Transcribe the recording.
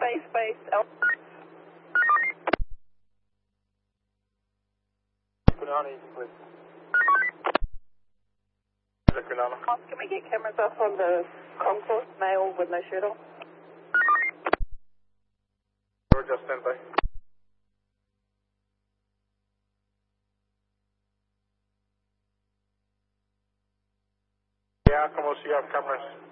space, L. Kunani, please. Kunana. Can we get cameras off on the concourse, male with no shirt on? Georgia, stand by. Yeah, como si you have cameras.